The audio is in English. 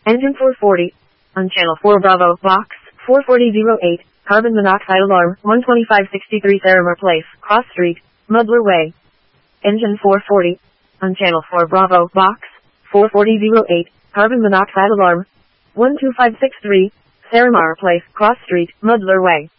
Engine 440. On channel 4 Bravo, box 44008, carbon monoxide alarm, 12563 Theramore Place, Cross Street, Mudler Way. Engine 440. On channel 4 Bravo, box 44008, carbon monoxide alarm, 12563 Theramore Place, Cross Street, Mudler Way.